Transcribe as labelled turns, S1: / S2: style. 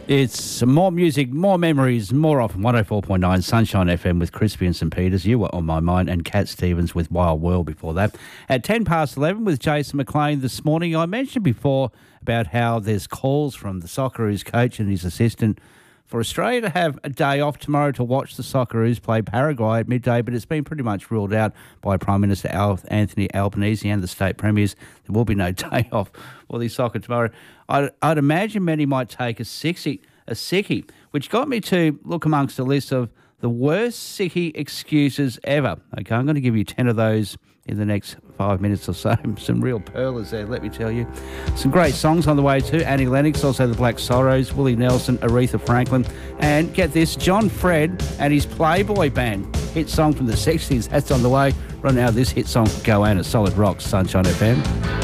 S1: It's more music, more memories, more often. 104.9 Sunshine FM with Crispy and St Peters. You were on my mind, and Cat Stevens with Wild World before that. At 10 past 11 with Jason McLean this morning, I mentioned before about how there's calls from the Socceroos coach and his assistant for Australia to have a day off tomorrow to watch the Socceroos play Paraguay at midday, but it's been pretty much ruled out by Prime Minister Anthony Albanese and the state premiers. There will be no day off for the soccer tomorrow. I'd imagine many might take a sickie, which got me to look amongst a list of the worst sickie excuses ever. Okay, I'm going to give you 10 of those in the next 5 minutes or so. Some real pearlers there, let me tell you. Some great songs on the way too. Annie Lennox, also the Black Sorrows, Willie Nelson, Aretha Franklin, and get this, John Fred and his Playboy Band. Hit song from the 60s, that's on the way. Right now, this hit song, Goanna, Solid Rocks, Sunshine FM.